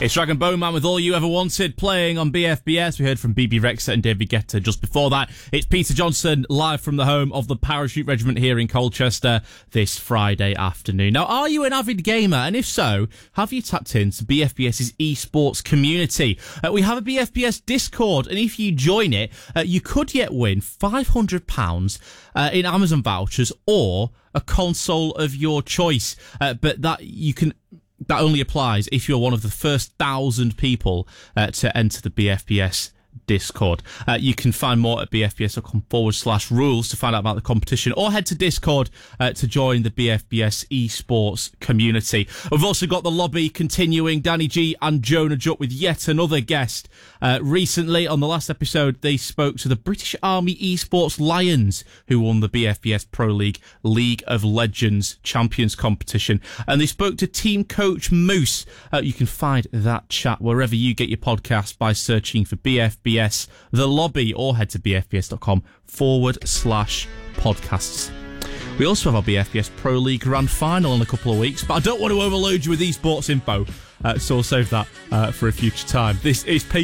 It's Dragon Bowman with All You Ever Wanted playing on BFBS. We heard from BB Rexa and David Guetta just before that. It's Peter Johnson live from the home of the Parachute Regiment here in Colchester this Friday afternoon. Now, are you an avid gamer? And if so, have you tapped into BFBS's esports community? We have a BFBS Discord, and if you join it, you could yet win £500 in Amazon vouchers or a console of your choice. But that only applies if you're one of the first 1,000 people to enter the BFBS Discord. You can find more at bfbs.com/rules to find out about the competition, or head to Discord to join the BFBS esports community. We've also got the lobby continuing. Danny G and Jonah Jutt with yet another guest. Recently, on the last episode, they spoke to the British Army Esports Lions, who won the BFBS Pro League of Legends Champions competition. And they spoke to team coach Moose. You can find that chat wherever you get your podcast by searching for BFBS The Lobby, or head to bfbs.com/podcasts. We also have our BFBS Pro League Grand Final in a couple of weeks, but I don't want to overload you with esports info, so we'll save that for a future time. This is